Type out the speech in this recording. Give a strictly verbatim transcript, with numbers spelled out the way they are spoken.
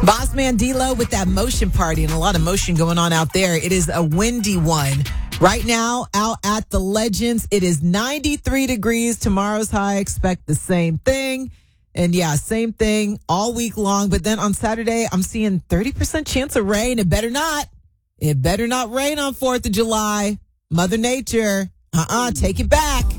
Bossman D-Lo with that motion party and a lot of motion going on out there. It is a windy one. Right now, out at the Legends, it is ninety-three degrees. Tomorrow's high, expect the same thing. And yeah, same thing all week long. But then on Saturday, I'm seeing thirty percent chance of rain. It better not. It better not rain on fourth of July. Mother Nature, uh-uh, take it back.